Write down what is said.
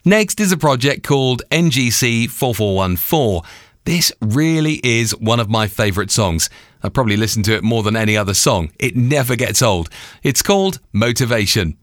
Next is a project called NGC 4414. This really is one of my favourite songs. I probably listen to it more than any other song. It never gets old. It's called Motivation.